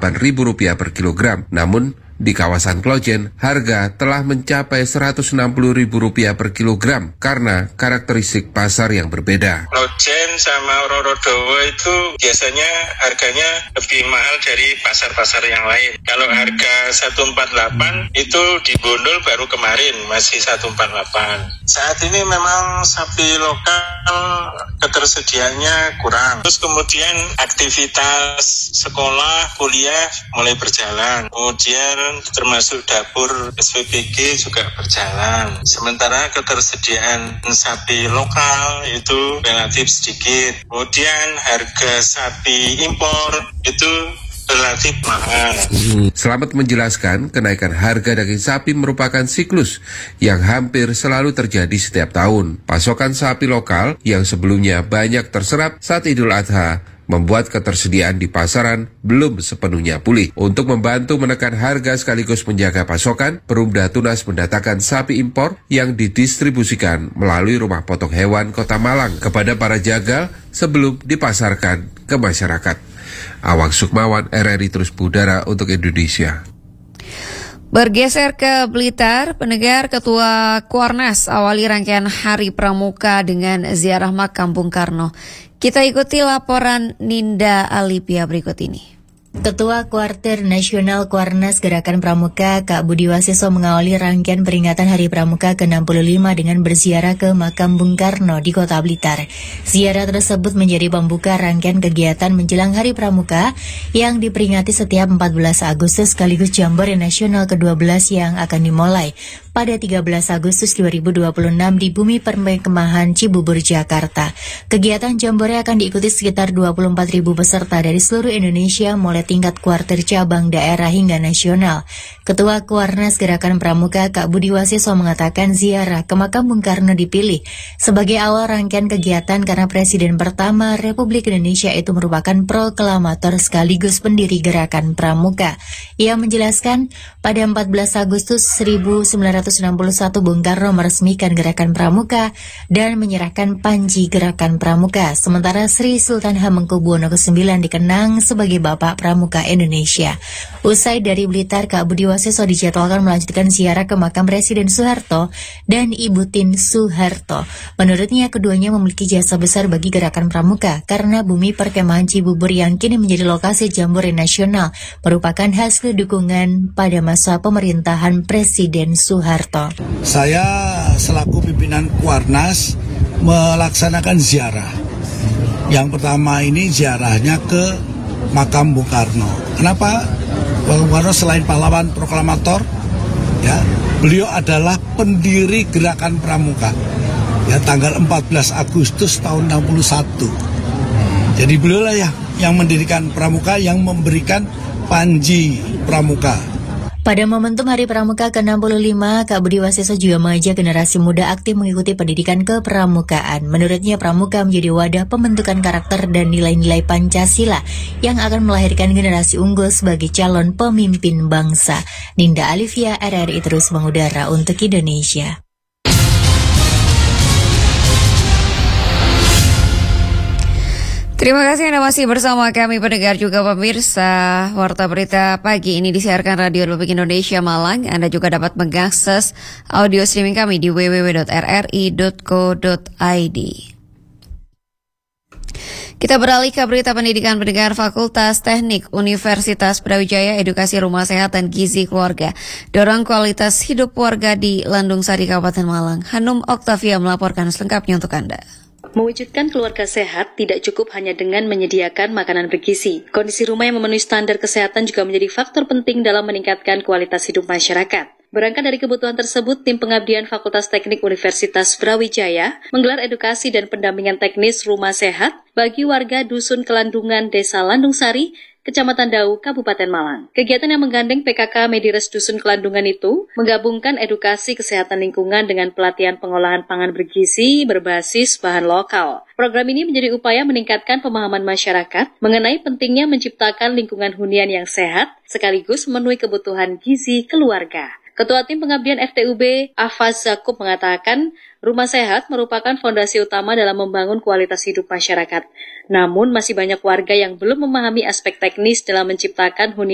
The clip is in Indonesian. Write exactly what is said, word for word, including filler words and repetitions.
delapan ribu rupiah per kilogram. Namun, di kawasan Klojen, harga telah mencapai seratus enam puluh ribu rupiah per kilogram karena karakteristik pasar yang berbeda. Klojen sama Rorodowo itu biasanya harganya lebih mahal dari pasar-pasar yang lain. Kalau harga seratus empat puluh delapan itu di Bondol baru kemarin masih seratus empat puluh delapan. Saat ini memang sapi lokal ketersediaannya kurang. Terus kemudian aktivitas sekolah, kuliah mulai berjalan. Kemudian termasuk dapur S P B G juga berjalan. Sementara ketersediaan sapi lokal itu relatif sedikit. Kemudian harga sapi impor itu relatif mahal. Selamat menjelaskan, kenaikan harga daging sapi merupakan siklus yang hampir selalu terjadi setiap tahun. Pasokan sapi lokal yang sebelumnya banyak terserap saat Idul Adha membuat ketersediaan di pasaran belum sepenuhnya pulih. Untuk membantu menekan harga sekaligus menjaga pasokan, Perumda Tunas mendatangkan sapi impor yang didistribusikan melalui Rumah Potong Hewan Kota Malang kepada para jagal sebelum dipasarkan ke masyarakat. Awang Sukmawan, R R I terus budara untuk Indonesia. Bergeser ke Blitar, pendengar, Ketua Kuarnas awali rangkaian Hari Pramuka dengan ziarah makam Bung Karno. Kita ikuti laporan Ninda Alipia berikut ini. Ketua Kuartir Nasional Kuarnas Gerakan Pramuka, Kak Budi Waseso mengawali rangkaian peringatan Hari Pramuka ke enam puluh lima dengan berziarah ke makam Bung Karno di Kota Blitar. Ziarah tersebut menjadi pembuka rangkaian kegiatan menjelang Hari Pramuka yang diperingati setiap empat belas Agustus sekaligus Jambore Nasional ke dua belas yang akan dimulai pada tiga belas Agustus dua ribu dua puluh enam di Bumi Perkemahan Cibubur, Jakarta. Kegiatan Jambore akan diikuti sekitar dua puluh empat ribu peserta dari seluruh Indonesia mulai tingkat kuartir, cabang, daerah hingga nasional. Ketua Kuarnas Gerakan Pramuka Kak Budi Waseso mengatakan ziarah ke makam Bung Karno dipilih sebagai awal rangkaian kegiatan karena Presiden pertama Republik Indonesia itu merupakan proklamator sekaligus pendiri Gerakan Pramuka. Ia menjelaskan pada empat belas Agustus seribu sembilan ratus enam puluh satu Bung Karno meresmikan Gerakan Pramuka dan menyerahkan panji Gerakan Pramuka. Sementara Sri Sultan Hamengkubuwono kesembilan dikenang sebagai Bapak Pramuka Indonesia. Usai dari Blitar, Kak Budi Waseso dijadwalkan melanjutkan ziarah ke makam Presiden Soeharto dan Ibu Tien Soeharto. Menurutnya, keduanya memiliki jasa besar bagi Gerakan Pramuka karena Bumi Perkemahan Cibubur yang kini menjadi lokasi Jambore Nasional merupakan hasil dukungan pada masa pemerintahan Presiden Soeharto. Saya selaku pimpinan Kuarnas melaksanakan ziarah. Yang pertama ini ziarahnya ke makam Bung Karno. Kenapa? Bung Karno selain pahlawan proklamator, ya, beliau adalah pendiri Gerakan Pramuka. Ya, tanggal empat belas Agustus tahun enam puluh satu. Jadi beliau lah ya yang mendirikan Pramuka, yang memberikan panji Pramuka. Pada momentum Hari Pramuka ke enam puluh lima, Kak Budi Waseso juga mengajak generasi muda aktif mengikuti pendidikan kepramukaan. Menurutnya, Pramuka menjadi wadah pembentukan karakter dan nilai-nilai Pancasila yang akan melahirkan generasi unggul sebagai calon pemimpin bangsa. Ninda Alivia, R R I terus mengudara untuk Indonesia. Terima kasih Anda masih bersama kami pendengar juga pemirsa. Warta Berita Pagi ini disiarkan Radio Republik Indonesia Malang. Anda juga dapat mengakses audio streaming kami di w w w dot r r i dot co dot i d. Kita beralih ke berita pendidikan pendengar. Fakultas Teknik Universitas Brawijaya Edukasi Rumah Sehat dan Gizi Keluarga dorong kualitas hidup warga di Landung Sari, Kabupaten Malang. Hanum Oktavia melaporkan selengkapnya untuk Anda. Mewujudkan keluarga sehat tidak cukup hanya dengan menyediakan makanan bergizi. Kondisi rumah yang memenuhi standar kesehatan juga menjadi faktor penting dalam meningkatkan kualitas hidup masyarakat. Berangkat dari kebutuhan tersebut, tim pengabdian Fakultas Teknik Universitas Brawijaya menggelar edukasi dan pendampingan teknis rumah sehat bagi warga Dusun Kelandungan, Desa Landung Sari, Kecamatan Dau, Kabupaten Malang. Kegiatan yang menggandeng P K K Medires Dusun Kelandungan itu menggabungkan edukasi kesehatan lingkungan dengan pelatihan pengolahan pangan bergizi berbasis bahan lokal. Program ini menjadi upaya meningkatkan pemahaman masyarakat mengenai pentingnya menciptakan lingkungan hunian yang sehat sekaligus memenuhi kebutuhan gizi keluarga. Ketua Tim Pengabdian F T U B, Afaz Zakub, mengatakan rumah sehat merupakan fondasi utama dalam membangun kualitas hidup masyarakat. Namun masih banyak warga yang belum memahami aspek teknis dalam menciptakan hunian